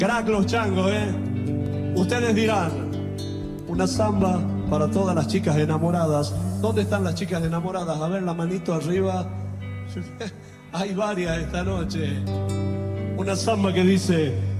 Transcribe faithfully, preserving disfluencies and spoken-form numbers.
Crack los changos, ¿eh? Ustedes dirán, una samba para todas las chicas enamoradas. ¿Dónde están las chicas enamoradas? A ver, la manito arriba. Hay varias esta noche. Una samba que dice...